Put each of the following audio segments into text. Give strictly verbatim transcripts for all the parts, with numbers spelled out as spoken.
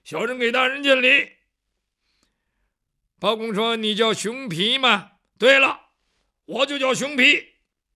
小人给大人见礼。包公说：“你叫熊皮吗？”对了，我就叫熊皮。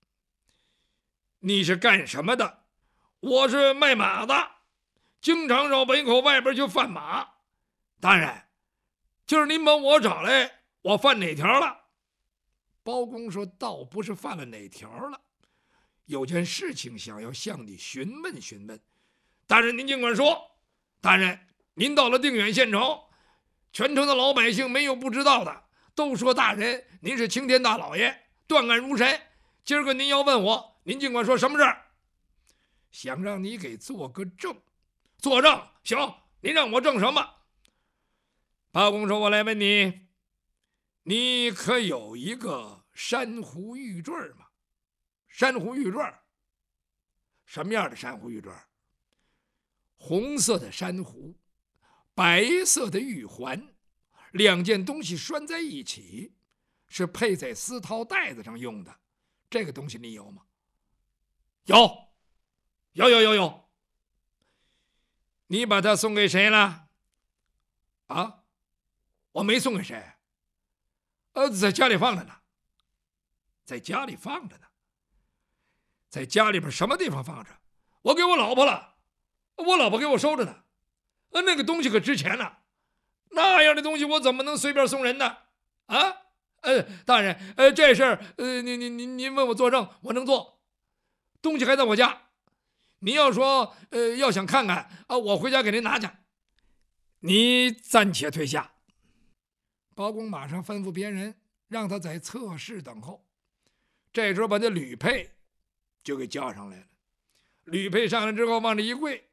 你是干什么的？我是卖马的，经常绕北口外边去贩马。大人，今儿您把我找来，我犯哪条了？包公说：“倒不是犯了哪条了，有件事情想要向你询问询问。大人，您尽管说。大人，您到了定远县城，全城的老百姓没有不知道的，都说大人您是青天大老爷，断案如神。今儿个您要问我，您尽管说什么事儿？想让你给做个证。作证行，您让我证什么？”包公说：“我来问你，你可有一个珊瑚玉坠吗？”珊瑚玉坠，什么样的珊瑚玉坠？红色的珊瑚，白色的玉环，两件东西拴在一起，是配在丝绦带子上用的。这个东西你有吗？有，有有有有。你把它送给谁了？啊，我没送给谁。呃，在家里放着呢。在家里放着呢。在家里边什么地方放着？我给我老婆了，我老婆给我收着呢。呃，那个东西可值钱呢，那样的东西我怎么能随便送人呢？啊，呃，大人，呃，这事儿，呃，您您您您问我作证，我能做。东西还在我家，您要说，呃，要想看看啊，我回家给您拿去。你暂且退下。包公马上吩咐别人，让他在侧室等候。这时候把这吕佩就给叫上来了。吕佩上来之后往这一跪。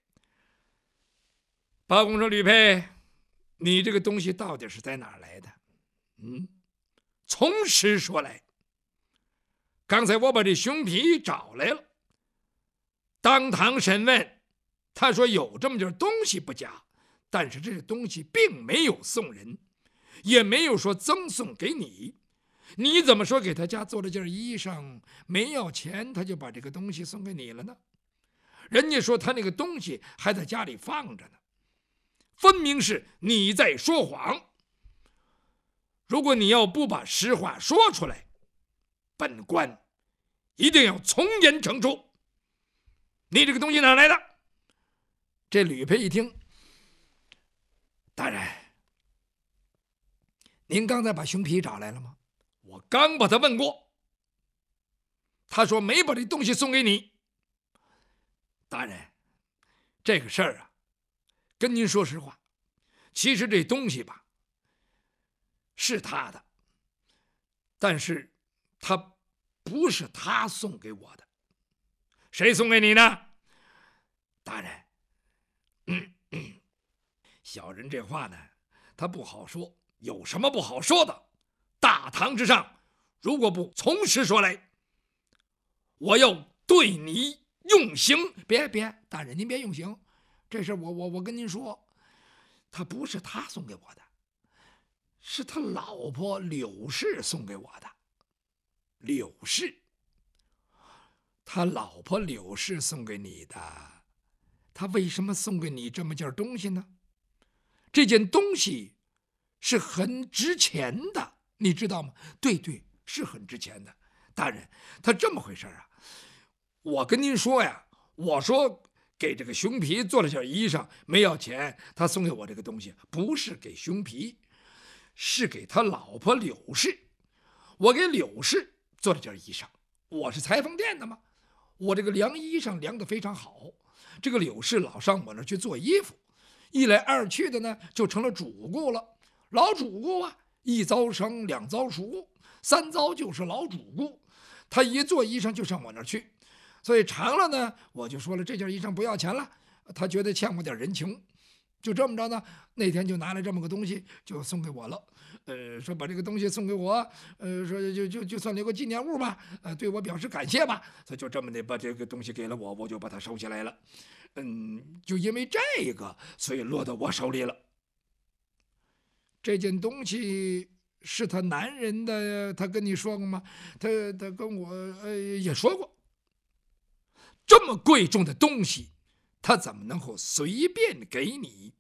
包公说：“吕佩，你这个东西到底是在哪儿来的？”嗯，从实说来。刚才我把这熊皮找来了，当堂审问，他说有这么件东西不假，但是这个东西并没有送人，也没有说赠送给你。你怎么说给他家做了件衣裳，没要钱他就把这个东西送给你了呢？人家说他那个东西还在家里放着呢，分明是你在说谎。如果你要不把实话说出来，本官一定要从严惩处。你这个东西哪来的？这吕佩一听，大人，您刚才把熊皮找来了吗？我刚把他问过，他说没把这东西送给你。大人，这个事儿啊，跟您说实话，其实这东西吧，是他的，但是他不是他送给我的。谁送给你呢？大人，嗯嗯，小人这话呢，他不好说。有什么不好说的？大堂之上，如果不从实说来，我要对你用刑。别别，大人您别用刑，这事我我我跟您说，他不是他送给我的，是他老婆柳氏送给我的。柳氏，他老婆柳氏送给你的，他为什么送给你这么件东西呢？这件东西是很值钱的，你知道吗？对对，是很值钱的。大人，他这么回事啊，我跟您说呀，我说给这个熊皮做了件衣裳，没要钱，他送给我这个东西，不是给熊皮，是给他老婆柳氏。我给柳氏做了件衣裳，我是裁缝店的嘛，我这个量衣裳量得非常好。这个柳氏老上我那儿去做衣服，一来二去的呢，就成了主顾了。老主顾啊，一遭生两遭熟，三遭就是老主顾。他一做衣裳就上我那儿去，所以长了呢，我就说了这件衣裳不要钱了。他觉得欠我点人情，就这么着呢。那天就拿来这么个东西，就送给我了。呃，说把这个东西送给我，呃，说就就就算留个纪念物吧，呃，对我表示感谢吧。他就这么的把这个东西给了我，我就把它收起来了。嗯，就因为这个，所以落到我手里了。这件东西是他男人的，他跟你说过吗？他他跟我呃也说过。这么贵重的东西，他怎么能够随便给你？